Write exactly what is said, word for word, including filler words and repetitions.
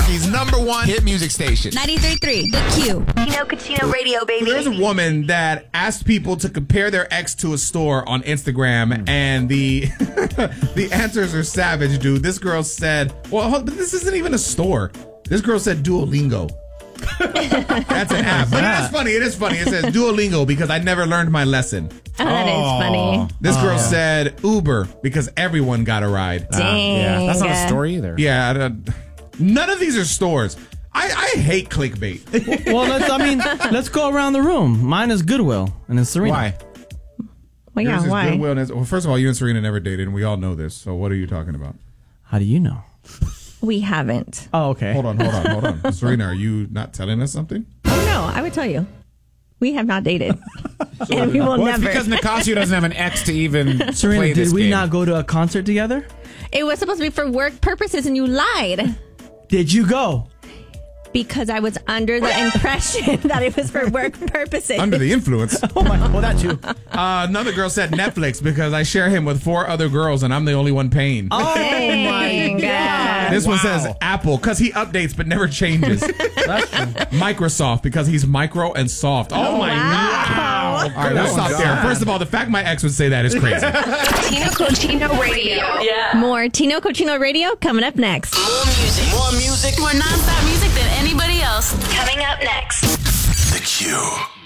Albuquerque's number one hit music station. ninety-three point three, The Q. Tino Cucino Radio, baby. There's a woman that asked people to compare their ex to a store on Instagram, and the the answers are savage, dude. This girl said, well, hold- but this isn't even a store. This girl said Duolingo. That's an app. But it is funny. It is funny. It says Duolingo because I never learned my lesson. Oh, that is funny. This girl Oh. said Uber because everyone got a ride. Dang. Yeah, that's not a story either. Yeah, I don't- none of these are stores. I, I hate clickbait. Well, let's, I mean, let's go around the room. Mine is Goodwill, and it's Serena. Why? Well, yeah, Yours is why? Goodwill and it's- well, first of all, you and Serena never dated, and we all know this. So what are you talking about? How do you know? We haven't. Oh, okay. Hold on, hold on, hold on. Serena, are you not telling us something? Oh, no, I would tell you. We have not dated. And we will Well, never. it's because Nicasio doesn't have an ex to even Serena, play did this we game. not go to a concert together? It was supposed to be for work purposes, and you lied. Did you go? Because I was under the impression that it was for work purposes. Under the influence. Oh my! Well, that too. Uh, another girl said Netflix because I share him with four other girls, and I'm the only one paying. Oh my God! This one Wow. says Apple because he updates but never changes. Microsoft because he's micro and soft. Oh, my Wow. God! All right, let's stop there. First of all, the fact my ex would say that is crazy. Tino Cucino Radio. Yeah. More Tino Cochino Radio coming up next. More music. More music. More nonstop music than anybody else. Coming up next. The Q.